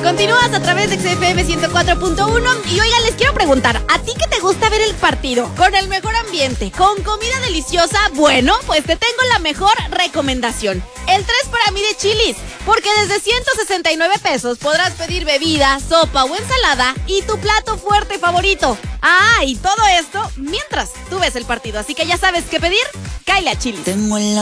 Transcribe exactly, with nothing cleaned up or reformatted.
Continúas a través de X F M ciento cuatro punto uno y oigan, les quiero preguntar, ¿a ti que te gusta ver el partido con el mejor ambiente, con comida deliciosa? Bueno, pues te tengo la mejor recomendación. El tres para mí de Chili's, porque desde ciento sesenta y nueve pesos podrás pedir bebida, sopa o ensalada y tu plato fuerte favorito. Ah, y todo esto mientras tú ves el partido, así que ya sabes qué pedir, cáele a Chili's.